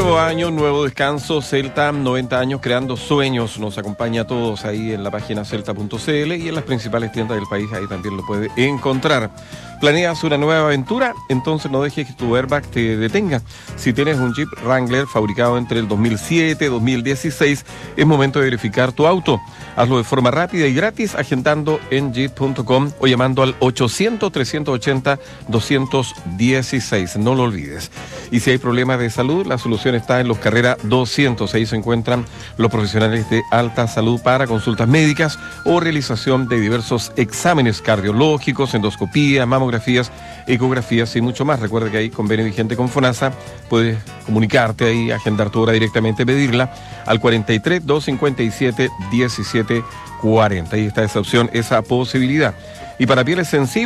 nuevo año, nuevo descanso. Celta, 90 años creando sueños. Nos acompaña a todos ahí en la página celta.cl y en las principales tiendas del país. Ahí también lo puede encontrar. ¿Planeas una nueva aventura? Entonces no dejes que tu airbag te detenga. Si tienes un Jeep Wrangler fabricado entre el 2007 y 2016, es momento de verificar tu auto. Hazlo de forma rápida y gratis agendando en jeep.com o llamando al 800-380-216. No lo olvides. Y si hay problemas de salud, la solución está en Los Carrera 200. Ahí se encuentran los profesionales de alta salud para consultas médicas o realización de diversos exámenes cardiológicos, endoscopía, mamografías, ecografías y mucho más. Recuerda que hay convenio vigente con FONASA. Puedes comunicarte ahí, agendar tu hora directamente, pedirla al 43 257 1740. Ahí está esa opción, esa posibilidad. Y para pieles sensibles,